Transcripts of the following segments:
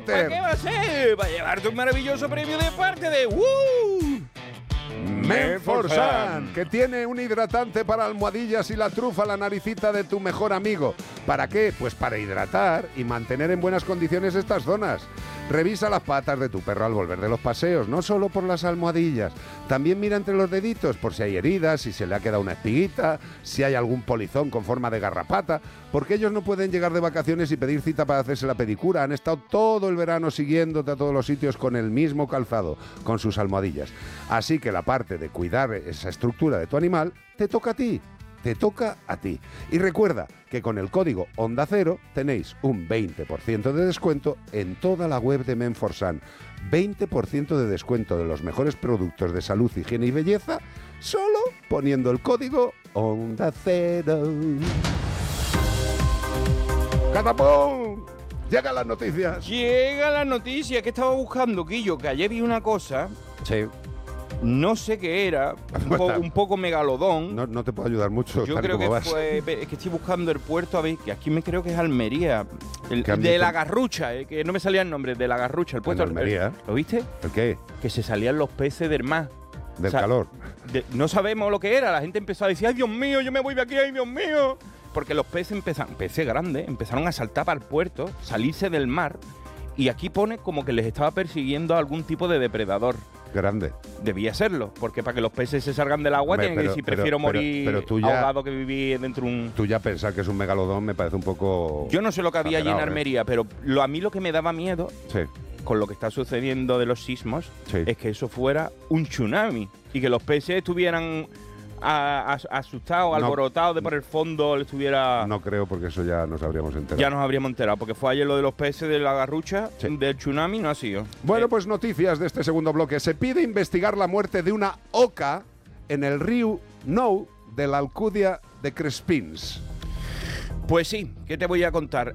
Water. ¿Qué va a ser? Va a llevarte un maravilloso premio de parte de Menforsan, que tiene un hidratante para almohadillas y la trufa, la naricita de tu mejor amigo. ¿Para qué? Pues para hidratar y mantener en buenas condiciones estas zonas. Revisa las patas de tu perro al volver de los paseos, no solo por las almohadillas. También mira entre los deditos por si hay heridas, si se le ha quedado una espiguita, si hay algún polizón con forma de garrapata, porque ellos no pueden llegar de vacaciones y pedir cita para hacerse la pedicura. Han estado todo el verano siguiéndote a todos los sitios con el mismo calzado, con sus almohadillas. Así que la parte de cuidar esa estructura de tu animal te toca a ti. Te toca a ti. Y recuerda que con el código Onda Cero tenéis un 20% de descuento en toda la web de Menforsan. 20% de descuento de los mejores productos de salud, higiene y belleza, solo poniendo el código Onda Cero. ¡Catapum! Llegan las noticias. Llega la noticia que estaba buscando, Quillo, que ayer vi una cosa. Sí. No sé qué era, un poco megalodón. No te puedo ayudar mucho. Yo creo que fue, es que estoy buscando el puerto, a ver, que aquí me creo que es Almería, de La Garrucha, que no me salía el nombre, de La Garrucha, el puerto de Almería. ¿Lo viste? ¿El qué? Que se salían los peces del mar. Del calor. No sabemos lo que era, la gente empezó a decir, ¡ay, Dios mío, yo me voy de aquí, ay, Dios mío! Porque los peces peces grandes, empezaron a saltar para el puerto, salirse del mar, y aquí pone como que les estaba persiguiendo a algún tipo de depredador. Grande. Debía serlo, porque para que los peces se salgan del agua tienen que decir, prefiero morir ahogado que vivir dentro de un... Tú ya pensar que es un megalodón me parece un poco... Yo no sé lo que había allí en Almería, pero a mí lo que me daba miedo, con lo que está sucediendo de los sismos, es que eso fuera un tsunami y que los peces estuvieran asustados, alborotados de por el fondo le estuviera... No creo, porque eso ya nos habríamos enterado. Ya nos habríamos enterado, porque fue ayer lo de los peces de La Garrucha, del tsunami no ha sido. Bueno, pues noticias de este segundo bloque. Se pide investigar la muerte de una oca en el río Nou de la Alcudia de Crespins. Pues sí, ¿qué te voy a contar?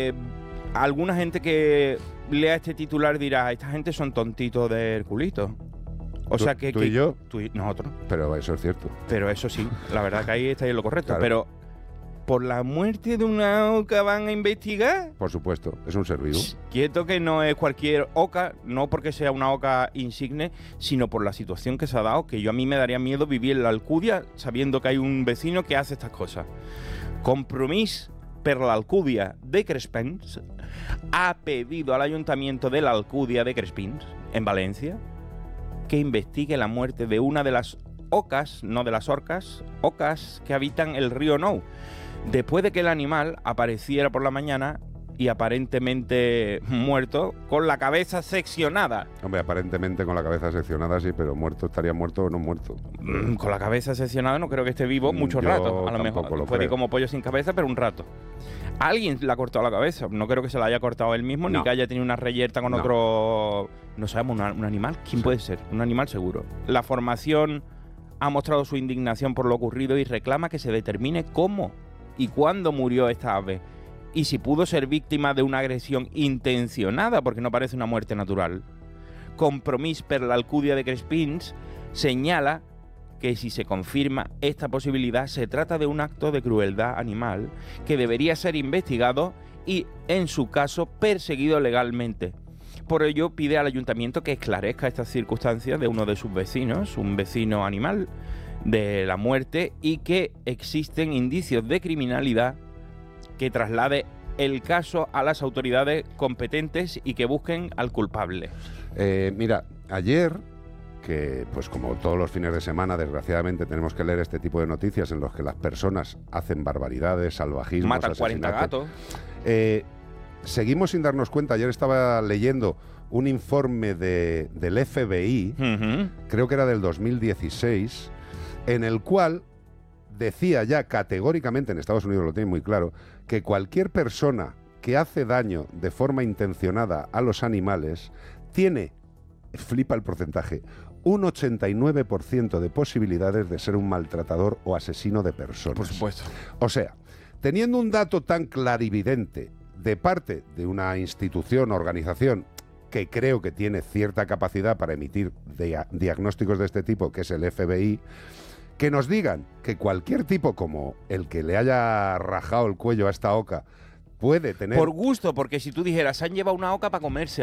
Alguna gente que lea este titular dirá, esta gente son tontitos del culito. O sea que... ¿Tú y yo? Tú y nosotros. Pero eso es cierto. Pero eso sí, la verdad que ahí está en lo correcto. Claro. Pero, ¿por la muerte de una oca van a investigar? Por supuesto, es un ser vivo. Quieto que no es cualquier oca, no porque sea una oca insigne, sino por la situación que se ha dado, que a mí me daría miedo vivir en la Alcudia sabiendo que hay un vecino que hace estas cosas. Compromís per la Alcudia de Crespins ha pedido al Ayuntamiento de la Alcudia de Crespins, en Valencia, que investigue la muerte de una de las ocas, no de las orcas, ocas que habitan el río Nou, después de que el animal apareciera por la mañana y aparentemente muerto, con la cabeza seccionada. Hombre, aparentemente con la cabeza seccionada sí, pero muerto, estaría muerto o no muerto. Con la cabeza seccionada no creo que esté vivo mucho rato, a lo mejor. Puede ir como pollo sin cabeza, pero un rato. Alguien le ha cortado la cabeza, no creo que se la haya cortado él mismo, ni que haya tenido una reyerta con otro... No sabemos, un animal, ¿quién puede ser? Un animal seguro. La formación ha mostrado su indignación por lo ocurrido y reclama que se determine cómo y cuándo murió esta ave. Y si pudo ser víctima de una agresión intencionada, porque no parece una muerte natural. Compromís per la Alcudia de Crespins señala que si se confirma esta posibilidad, se trata de un acto de crueldad animal que debería ser investigado y, en su caso, perseguido legalmente. Por ello, pide al ayuntamiento que esclarezca estas circunstancias de uno de sus vecinos, un vecino animal, de la muerte, y que existen indicios de criminalidad, que traslade el caso a las autoridades competentes y que busquen al culpable. Mira, ayer, que pues como todos los fines de semana, desgraciadamente tenemos que leer este tipo de noticias en los que las personas hacen barbaridades, salvajismos, matan 40 gatos. Seguimos sin darnos cuenta. Ayer estaba leyendo un informe del FBI, creo que era del 2016, en el cual decía ya categóricamente, en Estados Unidos lo tiene muy claro, que cualquier persona que hace daño de forma intencionada a los animales tiene, flipa el porcentaje, un 89% de posibilidades de ser un maltratador o asesino de personas. Por supuesto. O sea, teniendo un dato tan clarividente de parte de una institución, organización, que creo que tiene cierta capacidad para emitir diagnósticos de este tipo, que es el FBI, que nos digan que cualquier tipo como el que le haya rajado el cuello a esta oca puede tener... Por gusto, porque si tú dijeras, se han llevado una oca para comerse,